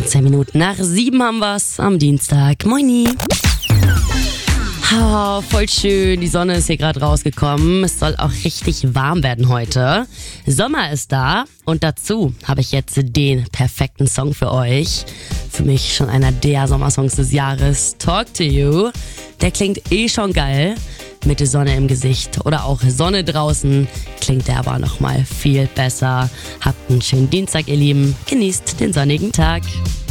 19 Minuten nach 7 haben wir's am Dienstag. Moini. Voll schön, die Sonne ist hier gerade rausgekommen. Es soll auch richtig warm werden heute. Sommer ist da und dazu habe ich jetzt den perfekten Song für euch. Für mich schon einer der Sommersongs des Jahres. Talk to You. Der klingt schon geil. Mit der Sonne im Gesicht oder auch Sonne draußen klingt der aber nochmal viel besser. Habt einen schönen Dienstag, ihr Lieben. Genießt den sonnigen Tag.